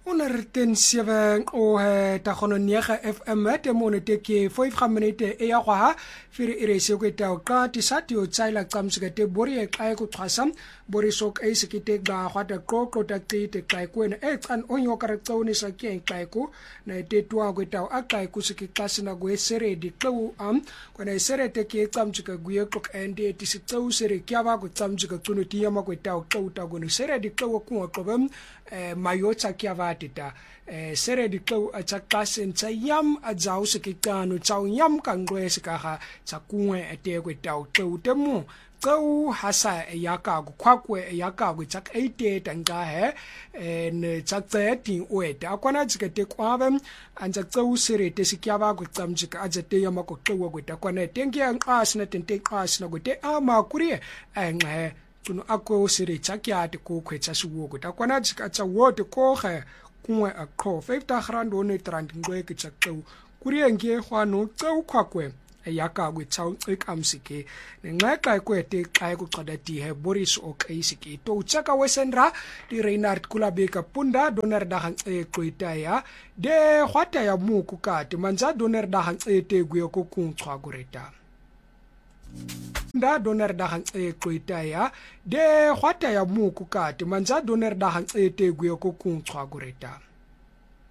107 o ta gononiega FM te monete ke 5 minute e ya gwa firi irese go ta ka tisati o tsaila tsamsika te bori e kai go tshasa bori sok e sekite ga gwa ta koko ta te kai ko e tsan onyo ka tsone sa ke kai ko na te twa go ta a kai ku seke kasina go sere di tlu ko na sere te ke tsamsika go ye ko ende ti se tsu sere kya ba go tsamsika tsuno ti ya ma go ta go no sere di tlu ko ko bam mayotsa kya va tita sere di tlo a tsakasen tsa yam a dzau se ke kano tsau yam ka ngwe se ka ga tsa kuwe ate go tau tlo temo tsau hasa ya ka go kwakwe ya ka go tsa ite tanga ne tsa tseti o eta kwana tsike te kwabe anja tsau sere te se kya ba go tsamjika a tsete yama go tlo go ta kwana tengi ang asna tente asna go te ama kurie ngwe tuno ako sere tsakya te ko khwetsa suwo go ta kwana tsika tsa wote ko ga kuwe a kho 50 rand o ne trant ngwe ke tsakau kurienge hwano tsau khwakwe ya ka go tsau ekamsike ne ngaka ko te kai go qada ti he boris o kaisike to tsaka wesendra di reinhard kulabeka punda doner da hang qoita ya de hwata ya muku ka te manza doner da hang te gwe ko kuntswa goreta da doner da hang qoita ya de hwata ya muku ka te manza doner da hang te gwe ko kuntswa goreta